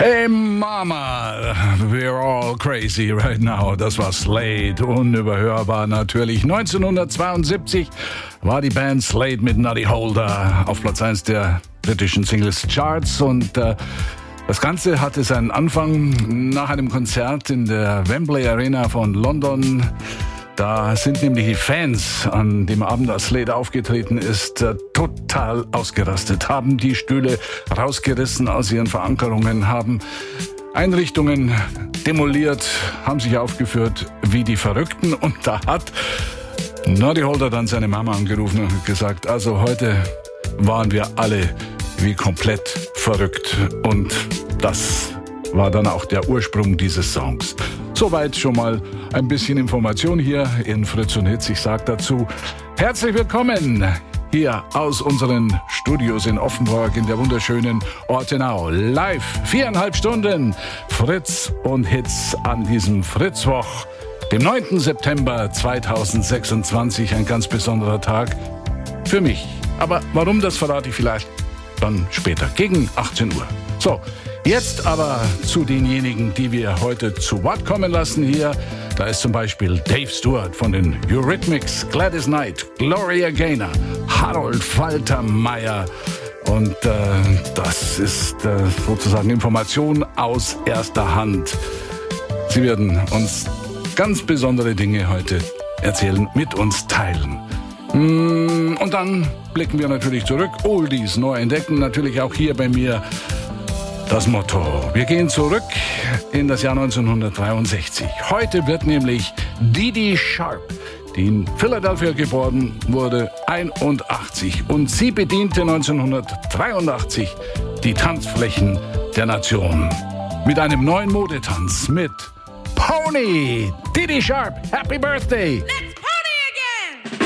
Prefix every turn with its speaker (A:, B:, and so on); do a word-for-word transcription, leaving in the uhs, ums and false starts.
A: Hey Mama, we're all crazy right now. Das war Slade, unüberhörbar natürlich. neunzehnhundertzweiundsiebzig war die Band Slade mit Noddy Holder auf Platz eins der britischen Singles Charts und äh, das Ganze hatte seinen Anfang nach einem Konzert in der Wembley Arena von London. Da sind nämlich die Fans an dem Abend, als Slade aufgetreten ist, äh, total ausgerastet, haben die Stühle rausgerissen aus ihren Verankerungen, haben Einrichtungen demoliert, haben sich aufgeführt wie die Verrückten. Und da hat Noddy Holder dann seine Mama angerufen und gesagt, also heute waren wir alle wie komplett verrückt. Und das war dann auch der Ursprung dieses Songs. Soweit schon mal ein bisschen Information hier in Fritz und Hitz. Ich sage dazu herzlich willkommen hier aus unseren Studios in Offenburg in der wunderschönen Ortenau. Live viereinhalb Stunden Fritz und Hitz an diesem Fritzwoch, dem neunten September zweitausendsechsundzwanzig. Ein ganz besonderer Tag für mich. Aber warum, das verrate ich vielleicht dann später, gegen achtzehn Uhr. So, jetzt aber zu denjenigen, die wir heute zu Wort kommen lassen hier. Da ist zum Beispiel Dave Stewart von den Eurythmics, Gladys Knight, Gloria Gaynor, Harold Faltermeyer. Und äh, das ist äh, sozusagen Information aus erster Hand. Sie werden uns ganz besondere Dinge heute erzählen, mit uns teilen. Und dann blicken wir natürlich zurück, Oldies neu entdecken, natürlich auch hier bei mir das Motto. Wir gehen zurück in das Jahr neunzehnhundertdreiundsechzig. Heute wird nämlich Dee Dee Sharp, die in Philadelphia geboren wurde, einundachtzig. Und sie bediente neunzehnhundertdreiundachtzig die Tanzflächen der Nation mit einem neuen Modetanz mit Pony. Dee Dee Sharp, Happy Birthday!
B: Let's